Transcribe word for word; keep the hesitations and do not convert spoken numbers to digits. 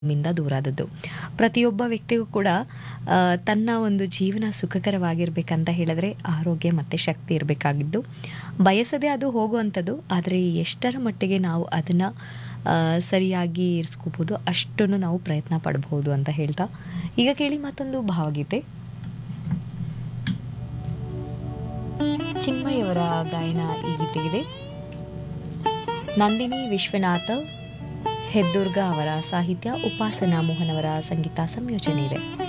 ಮಿಂದ ದೂರಾದದ್ದು. ಪ್ರತಿಯೊಬ್ಬ ವ್ಯಕ್ತಿಗೂ ಕೂಡ ಆ, ತನ್ನ ಒಂದು ಜೀವನ ಸುಖಕರವಾಗಿರ್ಬೇಕಂತ ಹೇಳಿದ್ರೆ ಆರೋಗ್ಯ ಮತ್ತು ಶಕ್ತಿ ಇರಬೇಕಾಗಿದ್ದು, ಬಯಸದೆ ಅದು ಹೋಗುವಂಥದ್ದು. ಆದರೆ ಎಷ್ಟರ ಮಟ್ಟಿಗೆ ನಾವು ಅದನ್ನು ಸರಿಯಾಗಿ ಇರಿಸ್ಕೋಬೋದು ಅಷ್ಟನ್ನು ನಾವು ಪ್ರಯತ್ನ ಪಡ್ಬೋದು ಅಂತ ಹೇಳ್ತಾ, ಈಗ ಕೇಳಿ ಮತ್ತೊಂದು ಭಾವಗೀತೆ. ಚಿನ್ಮಯವರ ಗಾಯನ ಈ ಗೀತೆಗಿದೆ. ನಂದಿನಿ ವಿಶ್ವನಾಥ ಹೆದ್ದುರ್ಗ ಅವರ ಸಾಹಿತ್ಯ, ಉಪಾಸನಾ ಮೋಹನ್ ಅವರ ಸಂಗೀತ ಸಂಯೋಜನೆ ಇದೆ.